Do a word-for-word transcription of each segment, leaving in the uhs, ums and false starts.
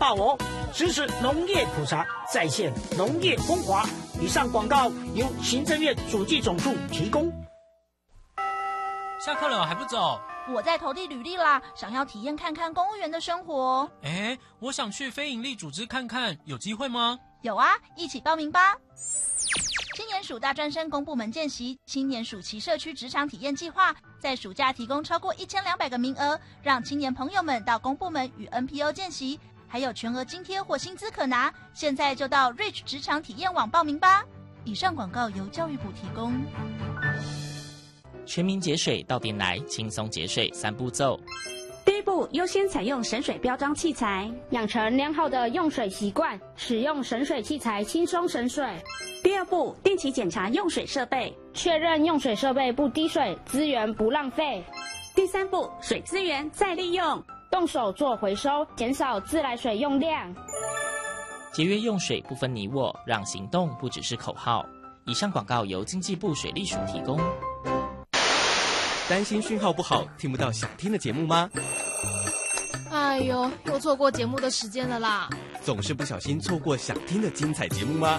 报哦，支持农业普查，再现农业风华。以上广告由行政院主计总处提供。 下课了还不走？ 我在投递履历啦，想要体验看看公务员的生活。 哎，我想去非营利组织看看，有机会吗？ 有啊，一起报名吧。青年署大专生公部门见习，青年暑期社区职场体验计划，在暑假提供超过一千两百个名额，让青年朋友们到公部门与 N P O 见习，还有全额津贴或薪资可拿。现在就到 Reach 职场体验网报名吧。以上广告由教育部提供。 全民节水到店来，轻松节水三步骤。 第一步，优先采用省水标章器材， 养成良好的用水习惯，使用省水器材轻松省水。 第二步，定期检查用水设备， 确认用水设备不滴水，资源不浪费。 第三步，水资源再利用， 动手做回收，减少自来水用量。 节约用水不分你我，让行动不只是口号。以上广告由经济部水利署提供。 担心讯号不好，听不到想听的节目吗？ 哎呦，又错过节目的时间了啦！ 总是不小心错过想听的精彩节目吗？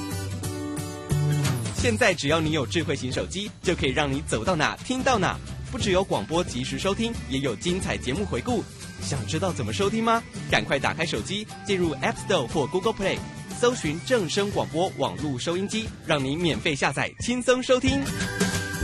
现在只要你有智慧型手机，就可以让你走到哪听到哪。不只有广播及时收听，也有精彩节目回顾。想知道怎么收听吗？赶快打开手机，进入 App Store 或 Google Play， 搜寻正声广播网络收音机，让你免费下载，轻松收听。